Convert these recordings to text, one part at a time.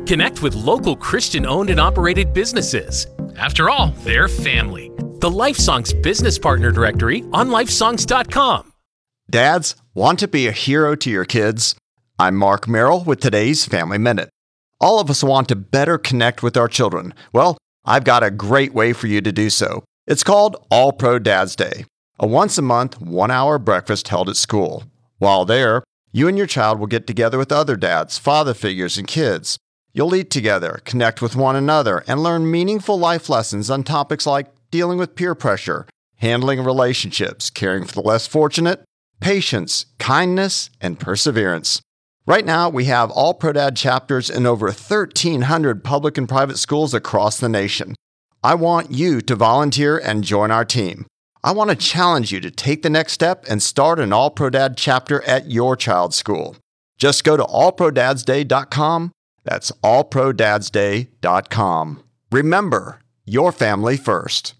Connect with local Christian-owned and operated businesses. After all, they're family. The LifeSongs Business Partner Directory on lifesongs.com. Dads, want to be a hero to your kids? I'm Mark Merrill with today's Family Minute. All of us want to better connect with our children. Well, I've got a great way for you to do so. It's called All Pro Dads Day, a once-a-month, 1-hour breakfast held at school. While there, you and your child will get together with other dads, father figures, and kids. You'll eat together, connect with one another, and learn meaningful life lessons on topics like dealing with peer pressure, handling relationships, caring for the less fortunate, patience, kindness, and perseverance. Right now, we have All Pro Dad chapters in over 1,300 public and private schools across the nation. I want you to volunteer and join our team. I want to challenge you to take the next step and start an All Pro Dad chapter at your child's school. Just go to allprodadsday.com. That's allprodadsday.com. Remember, your family first.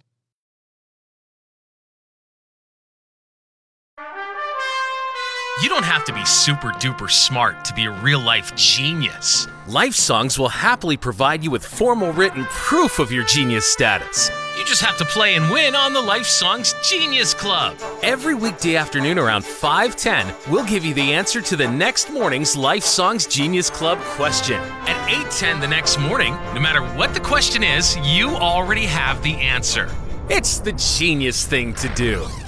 You don't have to be super duper smart to be a real-life genius. LifeSongs will happily provide you with formal written proof of your genius status. You just have to play and win on the LifeSongs Genius Club. Every weekday afternoon around 5:10, we'll give you the answer to the next morning's LifeSongs Genius Club question. At 8:10 the next morning, no matter what the question is, you already have the answer. It's the genius thing to do.